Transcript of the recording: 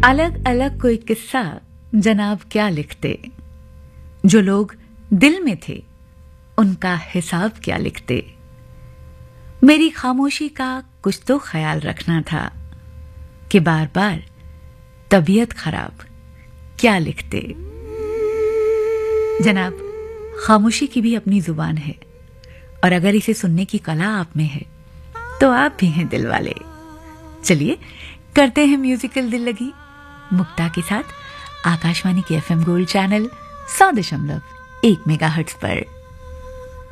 अलग अलग कोई किस्सा जनाब क्या लिखते, जो लोग दिल में थे उनका हिसाब क्या लिखते। मेरी खामोशी का कुछ तो ख्याल रखना था कि बार बार तबीयत खराब क्या लिखते। जनाब, खामोशी की भी अपनी जुबान है और अगर इसे सुनने की कला आप में है तो आप भी हैं दिल वाले। चलिए करते हैं म्यूजिकल दिल लगी मुक्ता के साथ आकाशवाणी के FM गोल्ड चैनल 100.1 मेगाहर्ट्ज पर।